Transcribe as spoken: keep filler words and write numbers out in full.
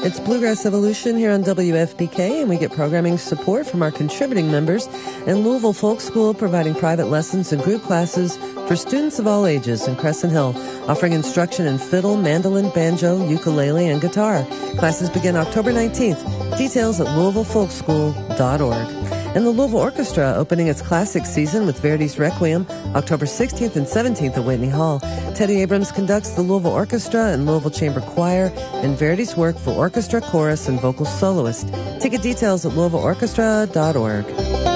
It's Bluegrass Evolution here on W F B K, and we get programming support from our contributing members and Louisville Folk School, providing private lessons and group classes for students of all ages in Crescent Hill, offering instruction in fiddle, mandolin, banjo, ukulele, and guitar. Classes begin October nineteenth. Details at louisville folk school dot org. And the Louisville Orchestra opening its classic season with Verdi's Requiem, October sixteenth and seventeenth at Whitney Hall. Teddy Abrams conducts the Louisville Orchestra and Louisville Chamber Choir and Verdi's work for orchestra, chorus, and vocal soloist. Ticket details at louisville orchestra dot org.